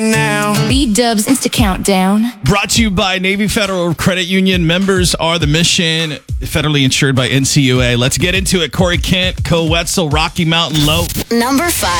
Now. B-Dubs Insta Countdown. Brought to you by Navy Federal Credit Union. Members are the mission. Federally insured by NCUA. Let's get into it. Corey Kent, Co Wetzel, Rocky Mountain Low. Number 5.